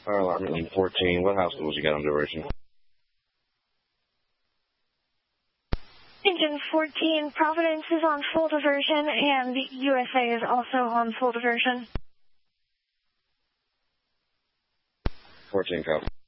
Fire alarm at 14. What hospitals you got on diversion? Engine 14, Providence is on full diversion, and USA is also on full diversion. 14, copy.